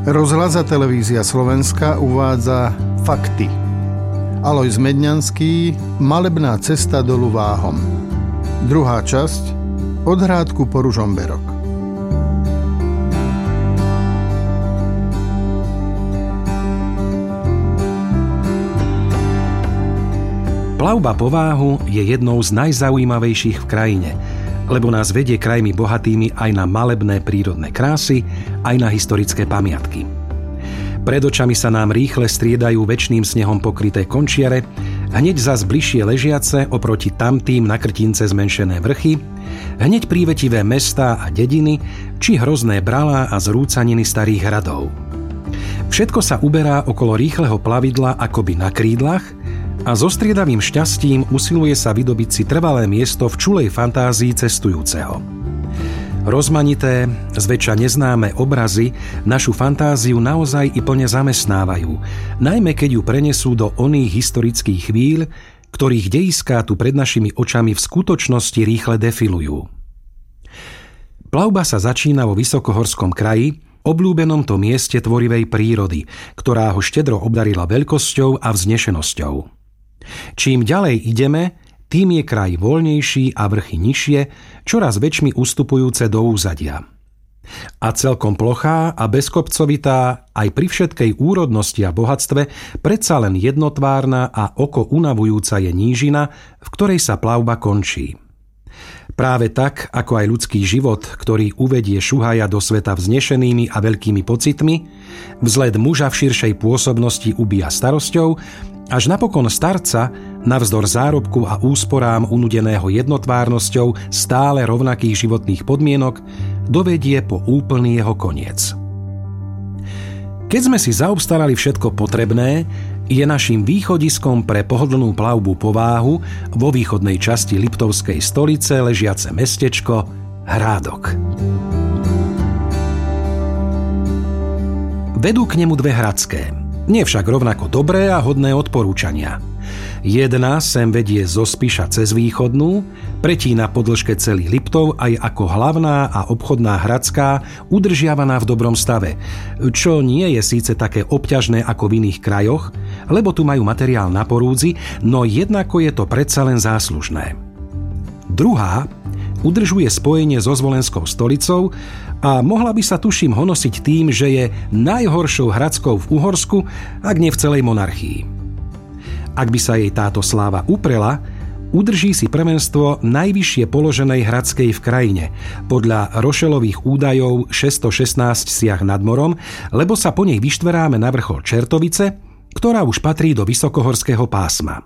Rozhlas a televízia Slovenska uvádza Fakty. Alojz Medňanský, Malebná cesta dolu Váhom. Druhá časť, Od Hrádku po Ružomberok. Plavba po Váhu je jednou z najzaujímavejších v krajine, lebo nás vedie krajmi bohatými aj na malebné prírodné krásy, aj na historické pamiatky. Pred očami sa nám rýchle striedajú večným snehom pokryté končiare, hneď zas bližšie ležiace oproti tamtým na krtince zmenšené vrchy, hneď prívetivé mestá a dediny, či hrozné bralá a zrúcaniny starých hradov. Všetko sa uberá okolo rýchleho plavidla akoby na krídlach a so striedavým šťastím usiluje sa vydobiť si trvalé miesto v čulej fantázii cestujúceho. Rozmanité, zväčša neznáme obrazy našu fantáziu naozaj i plne zamestnávajú, najmä keď ju prenesú do oných historických chvíľ, ktorých dejiská tu pred našimi očami v skutočnosti rýchle defilujú. Plavba sa začína vo vysokohorskom kraji, obľúbenom to mieste tvorivej prírody, ktorá ho štedro obdarila veľkosťou a vznešenosťou. Čím ďalej ideme, tým je kraj voľnejší a vrchy nižšie, čoraz väčšmi ustupujúce do úzadia. A celkom plochá a bezkopcovitá, aj pri všetkej úrodnosti a bohatstve, predsa len jednotvárna a oko unavujúca je nížina, v ktorej sa plavba končí. Práve tak, ako aj ľudský život, ktorý uvedie šuhaja do sveta vznešenými a veľkými pocitmi, vzhled muža v širšej pôsobnosti ubíja starosťou, až napokon starca, navzdor zárobku a úsporám unudeného jednotvárnosťou stále rovnakých životných podmienok, dovedie po úplný jeho koniec. Keď sme si zaobstarali všetko potrebné, je naším východiskom pre pohodlnú plavbu po Váhu vo východnej časti Liptovskej stolice ležiace mestečko Hrádok. Vedú k nemu dve hradské, nie však rovnako dobré a hodné odporúčania. Jedna sem vedie zo Spiša cez Východnú, pretína po dĺžke celý Liptov aj ako hlavná a obchodná hradská, udržiavaná v dobrom stave, čo nie je síce také obťažné ako v iných krajoch, lebo tu majú materiál na porúdzi, no jednako je to predsa len záslužné. Druhá udržuje spojenie so Zvolenskou stolicou a mohla by sa tuším honosiť tým, že je najhoršou hradskou v Uhorsku, ak nie v celej monarchii. Ak by sa jej táto sláva uprela, udrží si prvenstvo najvyššie položenej hradskej v krajine, podľa Rošelových údajov 616 siah nad morom, lebo sa po nej vyštveráme na vrchol Čertovice, ktorá už patrí do vysokohorského pásma.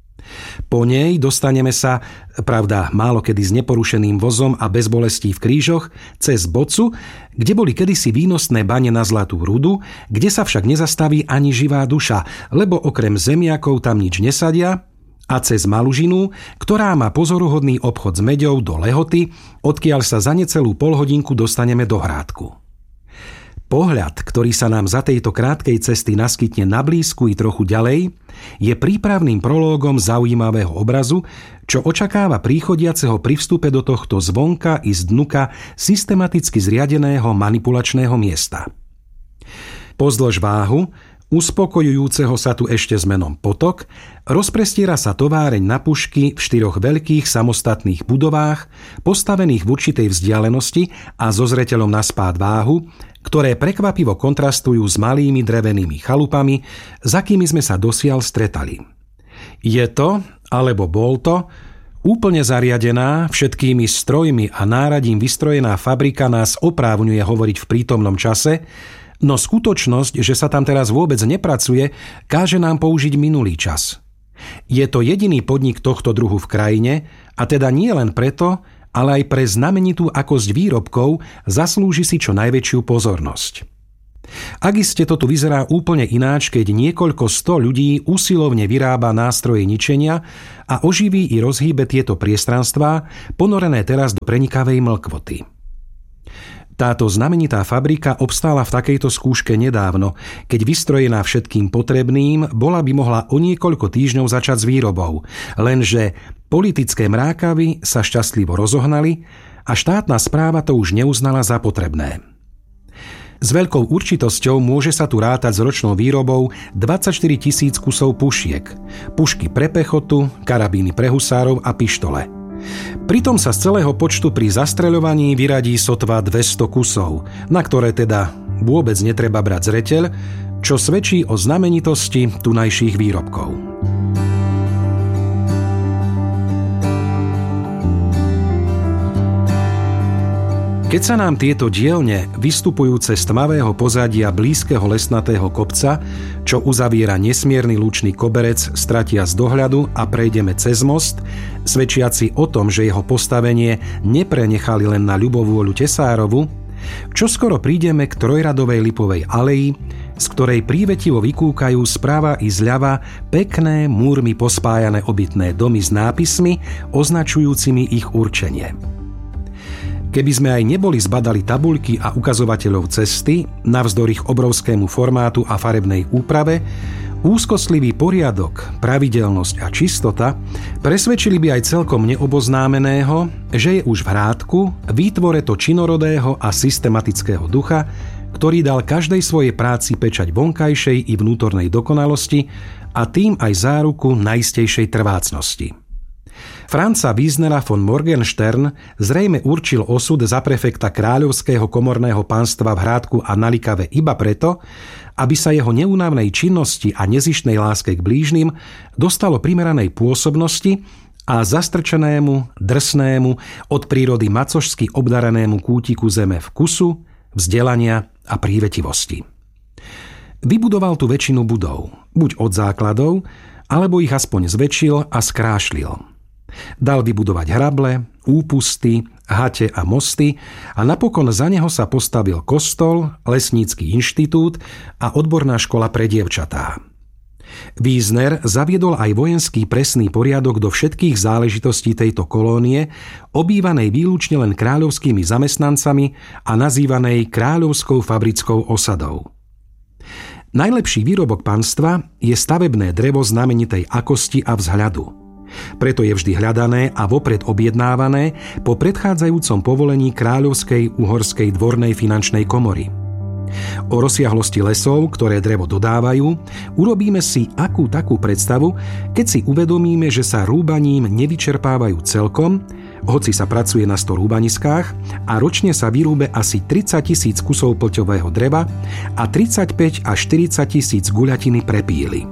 Po nej dostaneme sa, pravda málo kedy s neporušeným vozom a bez bolestí v krížoch, cez Bocu, kde boli kedysi výnosné bane na zlatú rudu, kde sa však nezastaví ani živá duša, lebo okrem zemiakov tam nič nesadia, a cez Malužinu, ktorá má pozoruhodný obchod s meďou do Lehoty, odkiaľ sa za necelú polhodinku dostaneme do Hrádku. Pohľad, ktorý sa nám za tejto krátkej cesty naskytne na blízku i trochu ďalej, je prípravným prológom zaujímavého obrazu, čo očakáva príchodiaceho pri vstupe do tohto zvonka i zdnuka systematicky zriadeného manipulačného miesta. Pozdĺž Váhu, uspokojujúceho sa tu ešte s menom Potok, rozprestiera sa továreň na pušky v 4 veľkých samostatných budovách, postavených v určitej vzdialenosti a so zreteľom na spád Váhu, ktoré prekvapivo kontrastujú s malými drevenými chalupami, za akými sme sa dosiaľ stretali. Je to, alebo bol to, úplne zariadená, všetkými strojmi a náradím vystrojená fabrika nás oprávňuje hovoriť v prítomnom čase, no skutočnosť, že sa tam teraz vôbec nepracuje, káže nám použiť minulý čas. Je to jediný podnik tohto druhu v krajine, a teda nie len preto, ale aj pre znamenitú akosť výrobkov zaslúži si čo najväčšiu pozornosť. Ak iste to tu vyzerá úplne ináč, keď niekoľko 100 ľudí usilovne vyrába nástroje ničenia a oživí i rozhýbe tieto priestranstvá, ponorené teraz do prenikavej mlkvoty. Táto znamenitá fabrika obstála v takejto skúške nedávno, keď vystrojená všetkým potrebným, bola by mohla o niekoľko týždňov začať s výrobou, lenže politické mrákavy sa šťastlivo rozohnali a štátna správa to už neuznala za potrebné. S veľkou určitosťou môže sa tu rátať s ročnou výrobou 24 000 kusov pušiek, pušky pre pechotu, karabíny pre husárov a pištole. Pritom sa z celého počtu pri zastreľovaní vyradí sotva 200 kusov, na ktoré teda vôbec netreba brať zreteľ, čo svedčí o znamenitosti tunajších výrobkov. Keď sa nám tieto dielne, vystupujúce z tmavého pozadia blízkeho lesnatého kopca, čo uzaviera nesmierny lúčny koberec, stratia z dohľadu a prejdeme cez most, svedčiaci o tom, že jeho postavenie neprenechali len na ľubovôľu tesárovu, čoskoro prídeme k trojradovej lipovej aleji, z ktorej prívetivo vykúkajú správa i zľava pekné múrmi pospájané obytné domy s nápismi označujúcimi ich určenie. Keby sme aj neboli zbadali tabuľky a ukazovateľov cesty, navzdory ich obrovskému formátu a farebnej úprave, úzkostlivý poriadok, pravidelnosť a čistota presvedčili by aj celkom neoboznámeného, že je už v hrádku výtvore to činorodého a systematického ducha, ktorý dal každej svojej práci pečať vonkajšej i vnútornej dokonalosti a tým aj záruku najistejšej trvácnosti. Franza Wiesnera von Morgenstern zrejme určil osud za prefekta kráľovského komorného pánstva v Hrádku a na Likave iba preto, aby sa jeho neúnavnej činnosti a nezištnej láske k blížnym dostalo primeranej pôsobnosti a zastrčenému, drsnému, od prírody macožsky obdaranému kútiku zeme vkusu, vzdelania a prívetivosti. Vybudoval tu väčšinu budov, buď od základov, alebo ich aspoň zväčšil a skrášlil. Dal vybudovať hrable, úpusty, hate a mosty a napokon za neho sa postavil kostol, lesnícky inštitút a odborná škola pre dievčatá. Wiesner zaviedol aj vojenský presný poriadok do všetkých záležitostí tejto kolónie, obývanej výlučne len kráľovskými zamestnancami a nazývanej kráľovskou fabrickou osadou. Najlepší výrobok panstva je stavebné drevo znamenitej akosti a vzhľadu. Preto je vždy hľadané a vopred objednávané po predchádzajúcom povolení Kráľovskej uhorskej dvornej finančnej komory. O rozsiahlosti lesov, ktoré drevo dodávajú, urobíme si akú takú predstavu, keď si uvedomíme, že sa rúbaním nevyčerpávajú celkom, hoci sa pracuje na 100 rúbaniskách a ročne sa vyrúbe asi 30 000 kusov plťového dreva a 35 až 40 000 guľatiny pre píly.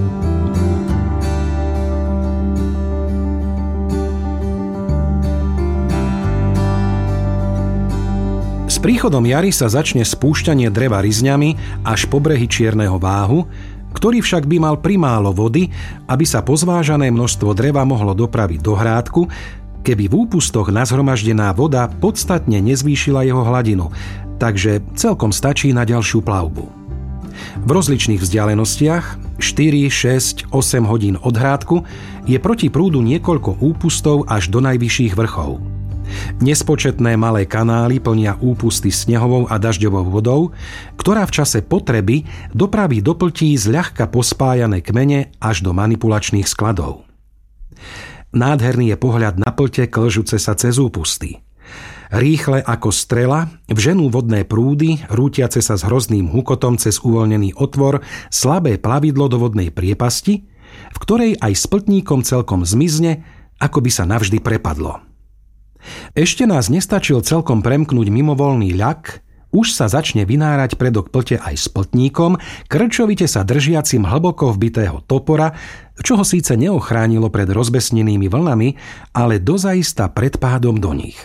S príchodom jary sa začne spúšťanie dreva ryzňami až po brehy Čierneho Váhu, ktorý však by mal primálo vody, aby sa pozvážané množstvo dreva mohlo dopraviť do Hrádku, keby v úpustoch nazhromaždená voda podstatne nezvýšila jeho hladinu, takže celkom stačí na ďalšiu plavbu. V rozličných vzdialenostiach, 4, 6, 8 hodín od Hrádku, je proti prúdu niekoľko úpustov až do najvyšších vrchov. Nespočetné malé kanály plnia úpusty snehovou a dažďovou vodou, ktorá v čase potreby dopraví do pltí zľahka pospájané kmene až do manipulačných skladov. Nádherný je pohľad na plte klžúce sa cez úpusty. Rýchle ako strela vženú vodné prúdy, rútiace sa s hrozným hukotom cez uvoľnený otvor slabé plavidlo do vodnej priepasti, v ktorej aj s pltníkom celkom zmizne, ako by sa navždy prepadlo. Ešte nás nestačil celkom premknúť mimovoľný ľak, už sa začne vynárať predok plte aj s pltníkom, krčovite sa držiacim hlboko vbitého topora, čo ho síce neochránilo pred rozbesnenými vlnami, ale dozaista pred pádom do nich.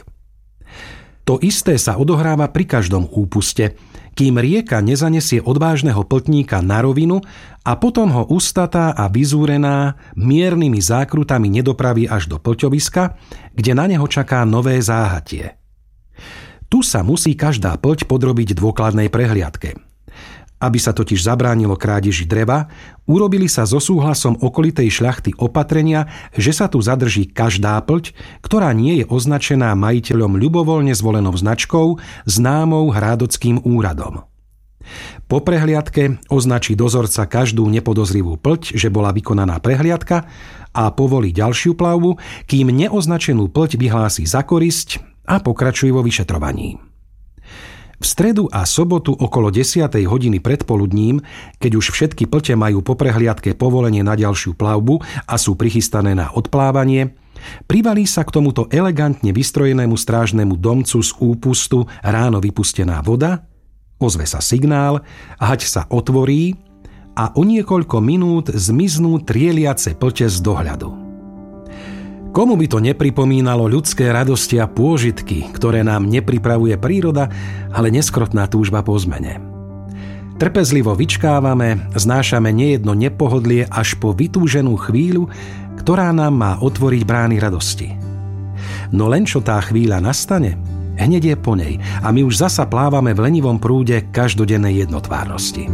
To isté sa odohráva pri každom úpuste, kým rieka nezanesie odvážneho pltníka na rovinu a potom ho ustatá a vyzúrená miernymi zákrutami nedopraví až do plťoviska, kde na neho čaká nové záhatie. Tu sa musí každá plť podrobiť dôkladnej prehliadke. Aby sa totiž zabránilo krádeži dreva, urobili sa so súhlasom okolitej šľachty opatrenia, že sa tu zadrží každá plť, ktorá nie je označená majiteľom ľubovoľne zvolenou značkou, známou hrádockým úradom. Po prehliadke označí dozorca každú nepodozrivú plť, že bola vykonaná prehliadka a povolí ďalšiu plavbu, kým neoznačenú plť vyhlási za korisť a pokračuje vo vyšetrovaní. V stredu a sobotu okolo 10. hodiny predpoludním, keď už všetky plte majú po prehliadke povolenie na ďalšiu plavbu a sú prichystané na odplávanie, privalí sa k tomuto elegantne vystrojenému strážnemu domcu z úpustu ráno vypustená voda, ozve sa signál, hať sa otvorí a o niekoľko minút zmiznú trieliace plte z dohľadu. Komu by to nepripomínalo ľudské radosti a pôžitky, ktoré nám nepripravuje príroda, ale neskrotná túžba po zmene. Trpezlivo vyčkávame, znášame nejedno nepohodlie až po vytúženú chvíľu, ktorá nám má otvoriť brány radosti. No len čo tá chvíľa nastane, hneď je po nej a my už zasa plávame v lenivom prúde každodennej jednotvárnosti.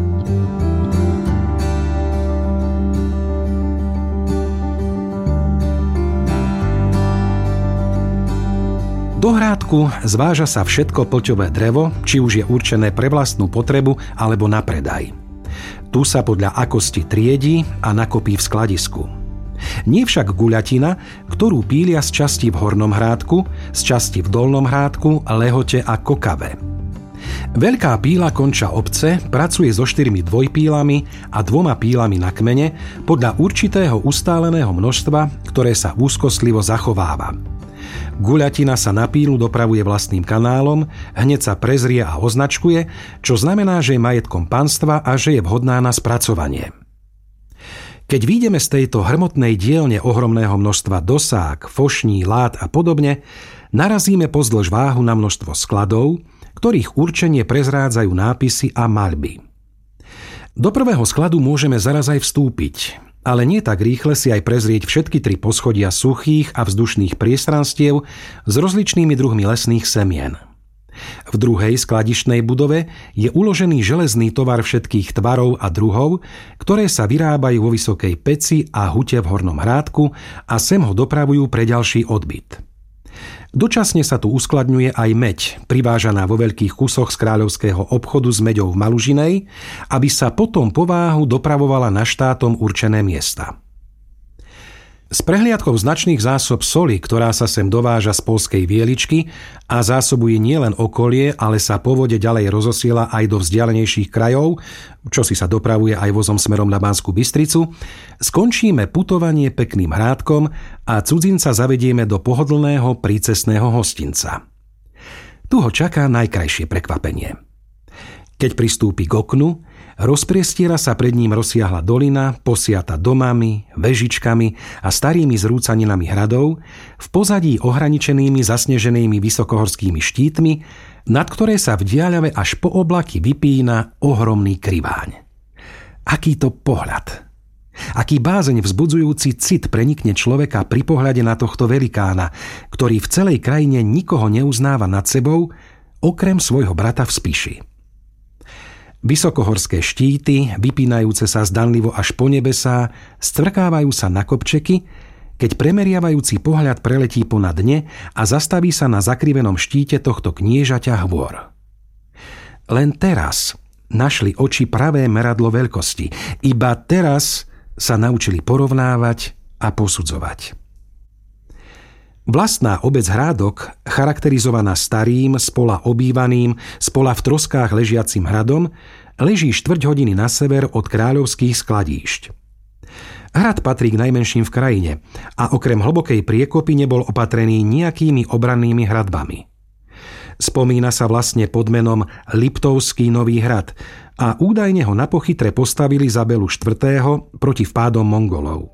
Do hrádku zváža sa všetko pľťové drevo, či už je určené pre vlastnú potrebu alebo na predaj. Tu sa podľa akosti triedi a nakopí v skladisku. Nie však guľatina, ktorú pília z časti v hornom hrádku, z časti v dolnom hrádku, lehote a kokave. Veľká píla konča obce pracuje so 4 dvojpílami a 2 pílami na kmene podľa určitého ustáleného množstva, ktoré sa úzkostlivo zachováva. Guľatina sa na pílu dopravuje vlastným kanálom, hneď sa prezrie a označkuje, čo znamená, že je majetkom panstva a že je vhodná na spracovanie. Keď vyjdeme z tejto hrmotnej dielne ohromného množstva dosák, fošní, lát a podobne, narazíme pozdĺž váhu na množstvo skladov, ktorých určenie prezrádzajú nápisy a maľby. Do prvého skladu môžeme zaraz aj vstúpiť, ale nie tak rýchle si aj prezrieť všetky 3 poschodia suchých a vzdušných priestranstiev s rozličnými druhmi lesných semien. V druhej skladišnej budove je uložený železný tovar všetkých tvarov a druhov, ktoré sa vyrábajú vo vysokej peci a hute v hornom hrádku a sem ho dopravujú pre ďalší odbyt. Dočasne sa tu uskladňuje aj meď, privážaná vo veľkých kusoch z kráľovského obchodu s meďou v Malužinej, aby sa potom po váhu dopravovala na štátom určené miesta. S prehliadkou značných zásob soli, ktorá sa sem dováža z poľskej Vieličky a zásobuje nielen okolie, ale sa po vode ďalej rozosiela aj do vzdialenejších krajov, čo si sa dopravuje aj vozom smerom na Banskú Bystricu, skončíme putovanie pekným hrádkom a cudzinca zavedieme do pohodlného prícestného hostinca. Tu ho čaká najkrajšie prekvapenie. Keď pristúpi k oknu, rozpriestiera sa pred ním rozsiahla dolina, posiata domami, vežičkami a starými zrúcaninami hradov, v pozadí ohraničenými zasneženými vysokohorskými štítmi, nad ktoré sa v diaľave až po oblaky vypína ohromný kriváň. Aký to pohľad! Aký bázeň vzbudzujúci cit prenikne človeka pri pohľade na tohto velikána, ktorý v celej krajine nikoho neuznáva nad sebou, okrem svojho brata v Spiši. Vysokohorské štíty, vypínajúce sa zdanlivo až po nebesá, stvrkávajú sa na kopčeky, keď premeriavajúci pohľad preletí ponad dne a zastaví sa na zakrivenom štíte tohto kniežaťa hôr. Len teraz našli oči pravé meradlo veľkosti. Iba teraz sa naučili porovnávať a posudzovať. Vlastná obec Hrádok, charakterizovaná starým, spola obývaným, spola v troskách ležiacim hradom, leží 4 hodiny na sever od kráľovských skladíšť. Hrad patrí k najmenším v krajine a okrem hlbokej priekopy nebol opatrený nejakými obrannými hradbami. Spomína sa vlastne pod menom Liptovský Nový hrad a údajne ho na pochytre postavili za Belu IV. Proti vpádom Mongolov.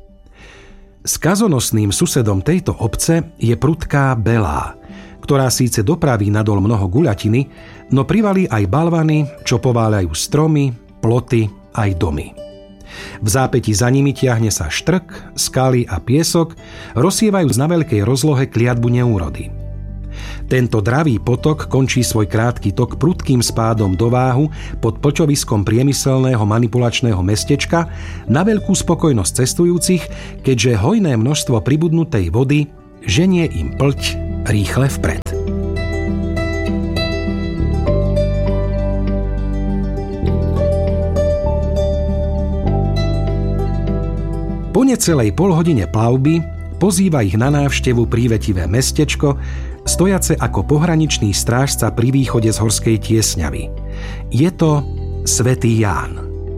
Skazonosným susedom tejto obce je prudká Belá, ktorá síce dopraví nadol mnoho guľatiny, no privalí aj balvany, čo pováľajú stromy, ploty aj domy. V zápäti za nimi tiahne sa štrk, skaly a piesok, rozsievajúc na veľkej rozlohe kliatbu neúrody. Tento dravý potok končí svoj krátky tok prudkým spádom do váhu pod plťoviskom priemyselného manipulačného mestečka na veľkú spokojnosť cestujúcich, keďže hojné množstvo pribudnutej vody ženie im plť rýchle vpred. Po necelej polhodine plavby pozýva ich na návštevu prívetivé mestečko, stojace ako pohraničný strážca pri východe z horskej tiesňavy. Je to svätý Ján.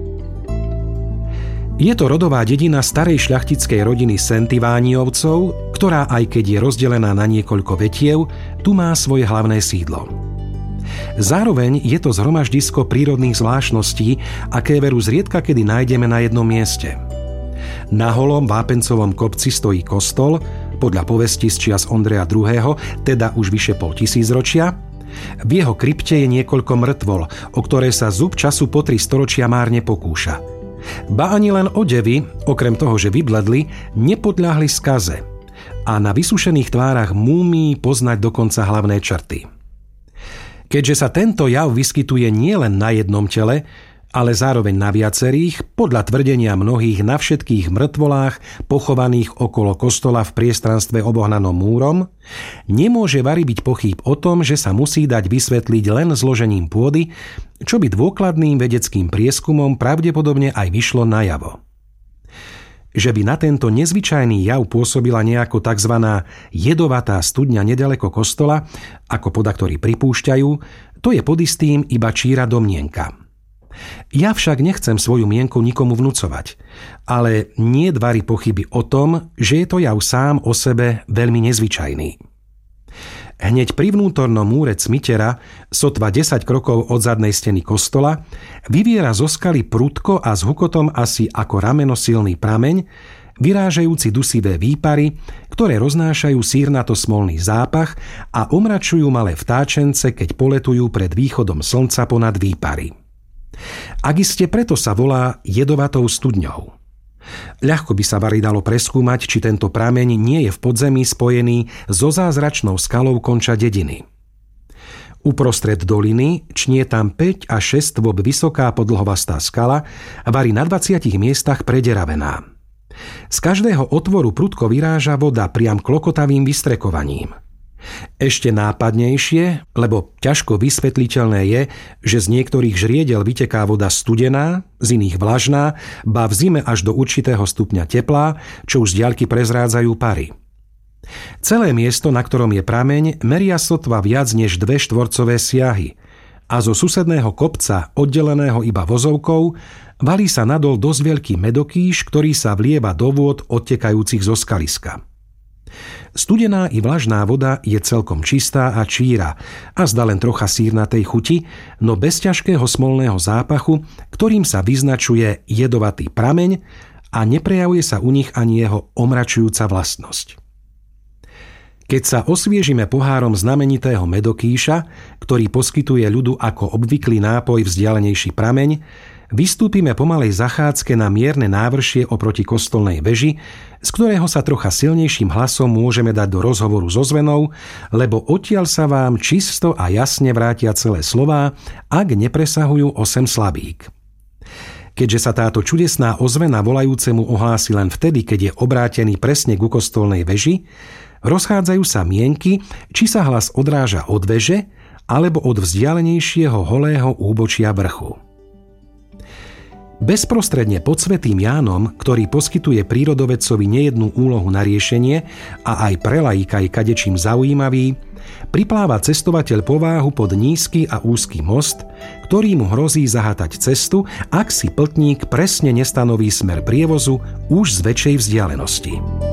Je to rodová dedina starej šľachtickej rodiny Sentivániovcov, ktorá, aj keď je rozdelená na niekoľko vetiev, tu má svoje hlavné sídlo. Zároveň je to zhromaždisko prírodných zvláštností, aké veru zriedka kedy nájdeme na jednom mieste. Na holom vápencovom kopci stojí kostol, podľa povesti z čias Ondreja II., teda už vyše 500 ročia. V jeho krypte je niekoľko mŕtvol, o ktoré sa zub času po 3 storočia márne pokúša. Ba ani len odevy, okrem toho, že vybledli, nepodľahli skaze a na vysušených tvárach múmií poznať dokonca hlavné črty. Keďže sa tento jav vyskytuje nielen na jednom tele, ale zároveň na viacerých, podľa tvrdenia mnohých na všetkých mŕtvolách pochovaných okolo kostola v priestranstve obohnanom múrom, nemôže vari byť pochýb o tom, že sa musí dať vysvetliť len zložením pôdy, čo by dôkladným vedeckým prieskumom pravdepodobne aj vyšlo najavo. Že by na tento nezvyčajný jav pôsobila nejako tzv. Jedovatá studňa nedaleko kostola, ako podaktori pripúšťajú, to je pod istým iba číra domnienka. Ja však nechcem svoju mienku nikomu vnucovať, ale nie dvari pochyby o tom, že je to jav sám o sebe veľmi nezvyčajný. Hneď pri vnútornom múre cmitera, sotva 10 krokov od zadnej steny kostola, vyviera zo skaly prudko a s hukotom asi ako ramenosilný prameň, vyrážajúci dusivé výpary, ktoré roznášajú sírnato-smolný zápach a omračujú malé vtáčence, keď poletujú pred východom slnca ponad výpary. Ak iste preto sa volá jedovatou studňou. Ľahko by sa vari dalo preskúmať, či tento prameň nie je v podzemí spojený so zázračnou skalou konča dediny. Uprostred doliny čnie tam 5 až 6 stôp vysoká podlhovastá skala, vari na 20 miestach prederavená. Z každého otvoru prudko vyráža voda priam klokotavým vystrekovaním. Ešte nápadnejšie, lebo ťažko vysvetliteľné je, že z niektorých žriediel vyteká voda studená, z iných vlažná, ba v zime až do určitého stupňa teplá, čo už z diaľky prezrádzajú pary. Celé miesto, na ktorom je prameň, meria sotva viac než 2 štvorcové siahy a zo susedného kopca, oddeleného iba vozovkou, valí sa nadol dosť veľký medokýš, ktorý sa vlieva do vôd odtekajúcich zo skaliska. Studená i vlažná voda je celkom čistá a číra a zdá len trocha sírnatej chuti, no bez ťažkého smolného zápachu, ktorým sa vyznačuje jedovatý prameň a neprejavuje sa u nich ani jeho omračujúca vlastnosť. Keď sa osviežime pohárom znamenitého medokýša, ktorý poskytuje ľudu ako obvyklý nápoj vzdialenejší prameň, vystúpime po malej zachádzke na mierne návršie oproti kostolnej veži, z ktorého sa trocha silnejším hlasom môžeme dať do rozhovoru so zvenou, lebo odtiaľ sa vám čisto a jasne vrátia celé slová, ak nepresahujú 8 slabík. Keďže sa táto čudesná ozvena volajúcemu ohlási len vtedy, keď je obrátený presne ku kostolnej veži, rozchádzajú sa mienky, či sa hlas odráža od veže alebo od vzdialenejšieho holého úbočia vrchu. Bezprostredne pod svätým Jánom, ktorý poskytuje prírodovedcovi nejednú úlohu na riešenie a aj pre laika je kadečím zaujímavý, pripláva cestovateľ pováhu pod nízky a úzky most, ktorý mu hrozí zahátať cestu, ak si pltník presne nestanoví smer prievozu už z väčšej vzdialenosti.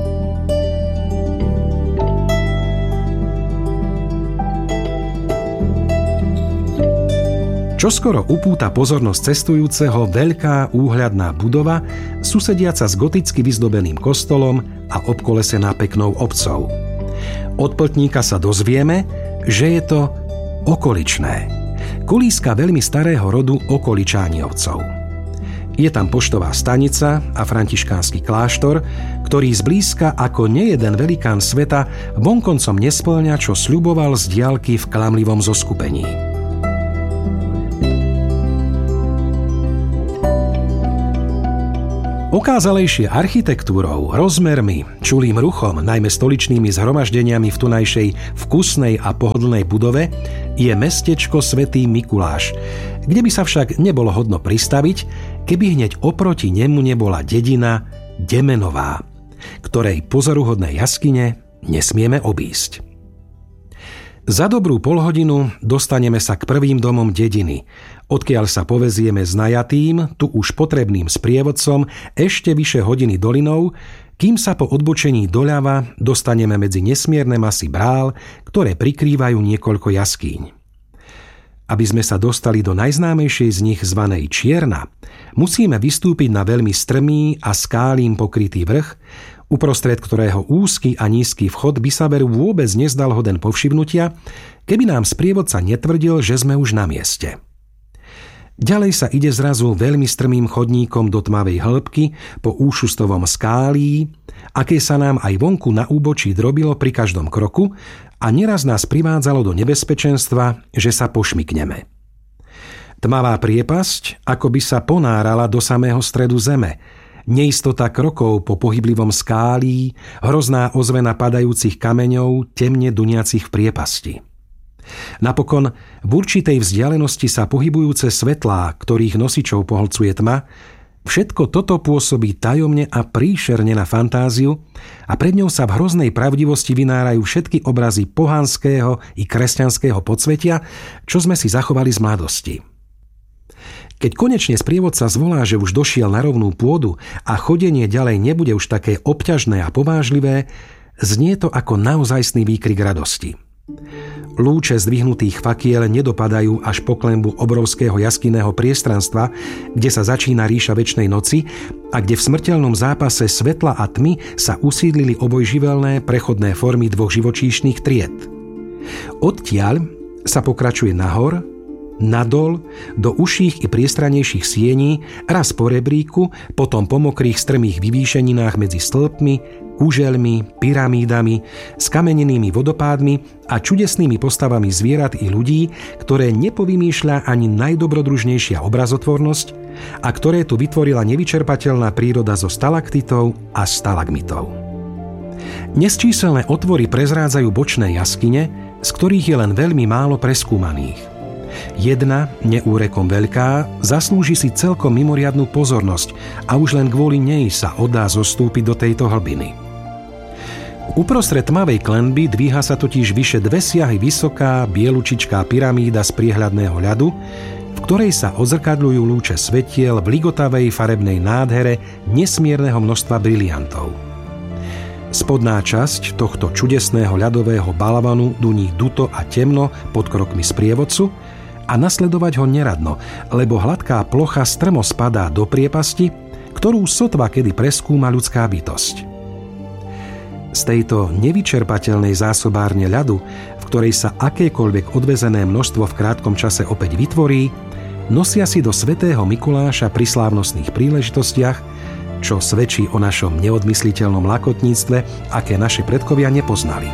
Čoskoro upúta pozornosť cestujúceho veľká úhľadná budova, susediaca s goticky vyzdobeným kostolom a obkolesená peknou obcou. Od pltníka sa dozvieme, že je to okoličné. Kolíska veľmi starého rodu Okoličániovcov. Je tam poštová stanica a františkánsky kláštor, ktorý zblízka ako nejeden velikán sveta vonkoncom nespĺňa, čo sľuboval z diaľky v klamlivom zoskupení. Okázalejšie architektúrou, rozmermi, čulým ruchom, najmä stoličnými zhromaždeniami v tunajšej vkusnej a pohodlnej budove je mestečko Svätý Mikuláš, kde by sa však nebolo hodno pristaviť, keby hneď oproti nemu nebola dedina Demenová, ktorej pozoruhodné jaskyne nesmieme obísť. Za dobrú polhodinu dostaneme sa k prvým domom dediny, odkiaľ sa povezieme s najatým, tu už potrebným sprievodcom, ešte vyše hodiny dolinou, kým sa po odbočení doľava dostaneme medzi nesmierne masy brál, ktoré prikrývajú niekoľko jaskýň. Aby sme sa dostali do najznámejšej z nich zvanej Čierna, musíme vystúpiť na veľmi strmý a skálím pokrytý vrch, uprostred ktorého úzky a nízky vchod by sa veru vôbec nezdal hoden povšimnutia, keby nám sprievodca netvrdil, že sme už na mieste. Ďalej sa ide zrazu veľmi strmým chodníkom do tmavej hĺbky po úšustovom skálí, aké sa nám aj vonku na úbočí drobilo pri každom kroku a neraz nás privádzalo do nebezpečenstva, že sa pošmykneme. Tmavá priepasť ako by sa ponárala do samého stredu zeme, neistota krokov po pohyblivom skálí, hrozná ozvena padajúcich kameňov, temne duniacich v priepasti. Napokon v určitej vzdialenosti sa pohybujúce svetlá, ktorých nosičov pohlcuje tma, všetko toto pôsobí tajomne a príšerne na fantáziu a pred ňou sa v hroznej pravdivosti vynárajú všetky obrazy pohanského i kresťanského podsvetia, čo sme si zachovali z mladosti. Keď konečne sprievodca zvolá, že už došiel na rovnú pôdu a chodenie ďalej nebude už také obťažné a povážlivé, znie to ako naozajstný výkrik radosti. Lúče zdvihnutých fakiel nedopadajú až po klenbu obrovského jaskinného priestranstva, kde sa začína ríša večnej noci a kde v smrteľnom zápase svetla a tmy sa usídlili obojživelné prechodné formy dvoch živočíšnych tried. Odtiaľ sa pokračuje nahor, nadol, do užších i priestranejších siení, raz po rebríku, potom po mokrých strmých vyvýšeninách medzi stĺpmi, kužeľmi, pyramídami, skamenenými vodopádmi a čudesnými postavami zvierat i ľudí, ktoré nepovymýšľa ani najdobrodružnejšia obrazotvornosť a ktoré tu vytvorila nevyčerpateľná príroda zo stalaktitov a stalagmitov. Nesčíselné otvory prezrádzajú bočné jaskyne, z ktorých je len veľmi málo preskúmaných. Jedna, neúrekom veľká, zaslúži si celkom mimoriadnu pozornosť a už len kvôli nej sa oddá zostúpiť do tejto hlbiny. Uprostred tmavej klenby dvíha sa totiž vyše 2 siahy vysoká, bielučičká pyramída z priehľadného ľadu, v ktorej sa odzrkadľujú lúče svetiel v ligotavej farebnej nádhere nesmierneho množstva briliantov. Spodná časť tohto čudesného ľadového balvanu duní duto a temno pod krokmi sprievodcu a nasledovať ho neradno, lebo hladká plocha strmo spadá do priepasti, ktorú sotva kedy preskúma ľudská bytosť. Z tejto nevyčerpateľnej zásobárne ľadu, v ktorej sa akékoľvek odvezené množstvo v krátkom čase opäť vytvorí, nosia si do svätého Mikuláša pri slávnostných príležitostiach, čo svedčí o našom neodmysliteľnom lakotníctve, aké naši predkovia nepoznali.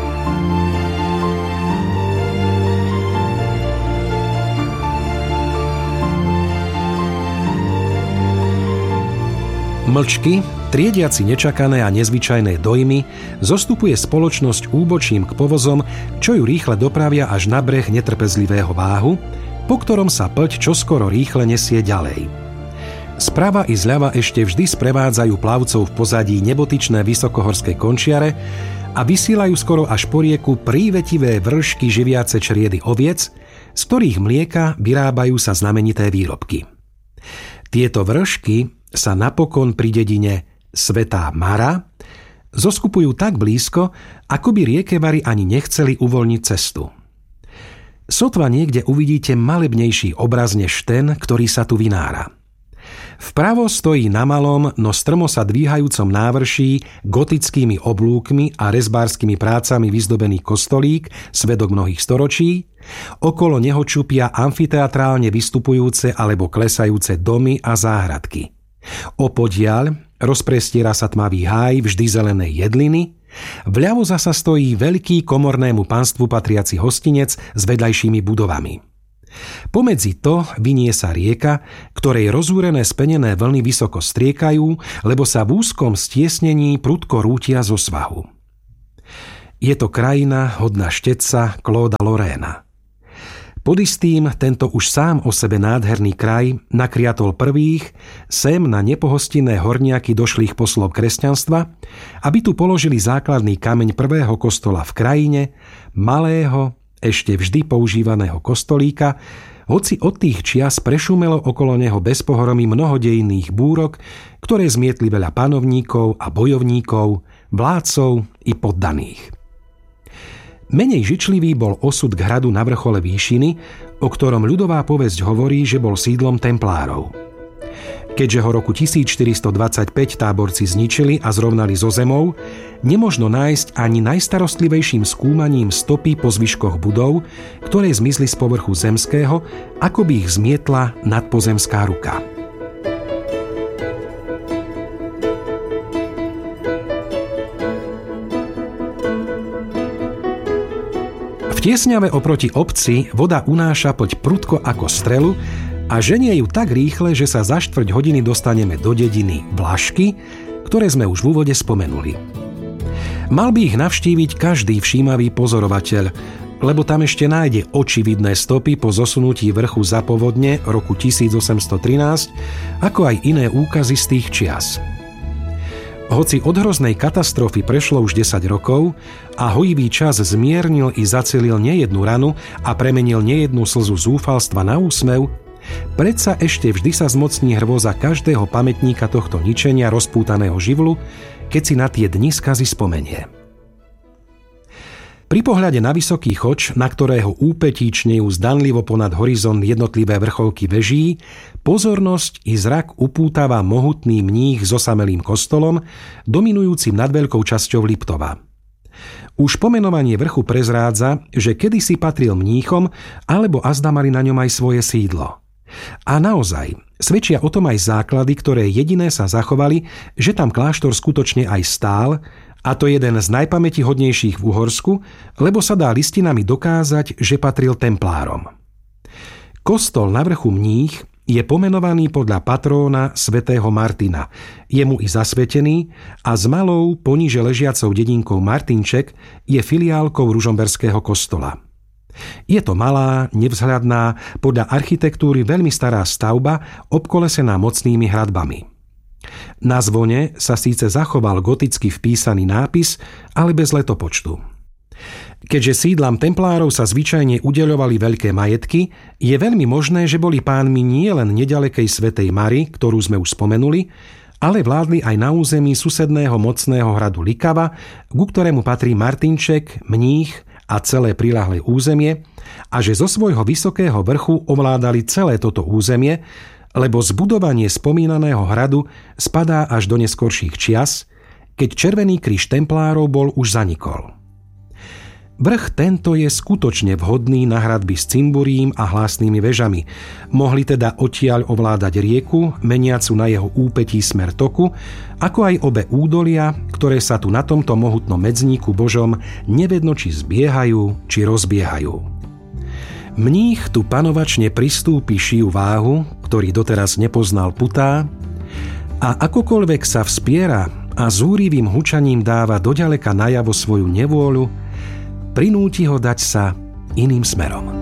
Mlčky, triediaci nečakané a nezvyčajné dojmy, zostupuje spoločnosť úbočím k povozom, čo ju rýchle dopravia až na breh netrpezlivého váhu, po ktorom sa plť čoskoro rýchle nesie ďalej. Sprava i zľava ešte vždy sprevádzajú plavcov v pozadí nebotyčné vysokohorské končiare a vysielajú skoro až po rieku prívetivé vršky živiace čriedy oviec, z ktorých mlieka vyrábajú sa znamenité výrobky. Tieto vršky sa napokon pri dedine Svätá Mara zoskupujú tak blízko, ako by riekevari ani nechceli uvoľniť cestu. Sotva niekde uvidíte malebnejší obraz než ten, ktorý sa tu vynára. Vpravo stojí na malom, no strmo sa dvíhajúcom návrší gotickými oblúkmi a rezbárskymi prácami vyzdobený kostolík, svedok mnohých storočí, okolo neho čupia amfiteatrálne vystupujúce alebo klesajúce domy a záhradky. Opodiaľ rozprestiera sa tmavý háj vždy zelenej jedliny, vľavo zasa stojí veľký komornému panstvu patriaci hostinec s vedľajšími budovami. Pomedzi to vinie sa rieka, ktorej rozúrené spenené vlny vysoko striekajú, lebo sa v úzkom stiesnení prudko rútia zo svahu. Je to krajina hodná štetca Clauda Lorraina. Pod istým tento už sám o sebe nádherný kraj nakriatol prvých sem na nepohostinné horniaky došlých poslov kresťanstva, aby tu položili základný kameň prvého kostola v krajine, malého, ešte vždy používaného kostolíka, hoci od tých čias prešumelo okolo neho bez pohromy mnoho dejinných búrok, ktoré zmietli veľa panovníkov a bojovníkov, vládcov i poddaných. Menej žičlivý bol osud k hradu na vrchole výšiny, o ktorom ľudová povesť hovorí, že bol sídlom templárov. Keďže ho roku 1425 táborci zničili a zrovnali so zemou, nemožno nájsť ani najstarostlivejším skúmaním stopy po zvyškoch budov, ktoré zmizli z povrchu zemského, ako by ich zmietla nadpozemská ruka. V tiesňave oproti obci voda unáša poď prudko ako strelu a ženie ju tak rýchle, že sa za 4 hodiny dostaneme do dediny Vlašky, ktoré sme už v úvode spomenuli. Mal by ich navštíviť každý všímavý pozorovateľ, lebo tam ešte nájde očividné stopy po zosunutí vrchu za povodne roku 1813, ako aj iné úkazy z tých čias. Hoci od hroznej katastrofy prešlo už 10 rokov a hojivý čas zmiernil i zacelil nejednu ranu a premenil nejednu slzu zúfalstva na úsmev, predsa ešte vždy sa zmocní hrôza každého pamätníka tohto ničenia rozpútaného živlu, keď si na tie dni skazy spomenie. Pri pohľade na vysoký choč, na ktorého úpetíčnejú zdanlivo ponad horizont jednotlivé vrcholky veží, pozornosť i zrak upútava mohutný mních s osamelým kostolom, dominujúcim nad veľkou časťou Liptova. Už pomenovanie vrchu prezrádza, že kedysi patril mníchom, alebo azda mali na ňom aj svoje sídlo. A naozaj, svedčia o tom aj základy, ktoré jediné sa zachovali, že tam kláštor skutočne aj stál, a to jeden z najpamätihodnejších v Uhorsku, lebo sa dá listinami dokázať, že patril templárom. Kostol na vrchu Mních je pomenovaný podľa patróna svätého Martina, je mu i zasvetený a s malou poniže ležiacou dedinkou Martinček je filiálkou ružomberského kostola. Je to malá, nevzhľadná, podľa architektúry veľmi stará stavba, obkolesená mocnými hradbami. Na zvone sa síce zachoval goticky vpísaný nápis, ale bez letopočtu. Keďže sídlam templárov sa zvyčajne udeľovali veľké majetky, je veľmi možné, že boli pánmi nie len nedalekej svätej Mary, ktorú sme už spomenuli, ale vládli aj na území susedného mocného hradu Likava, ku ktorému patrí Martinček, Mních a celé priľahlé územie, a že zo svojho vysokého vrchu ovládali celé toto územie, lebo zbudovanie spomínaného hradu spadá až do neskorších čias, keď Červený kríž templárov bol už zanikol. Vrch tento je skutočne vhodný na hradby s cimburím a hlásnymi vežami. Mohli teda odtiaľ ovládať rieku, meniacu na jeho úpetí smer toku, ako aj obe údolia, ktoré sa tu na tomto mohutnom medzníku Božom nevedno či zbiehajú, či rozbiehajú. Mních tu panovačne pristúpi šiju váhu, ktorý doteraz nepoznal putá, a akokoľvek sa vspiera a zúrivým hučaním dáva doďaleka najavo svoju nevôľu, prinúti ho dať sa iným smerom.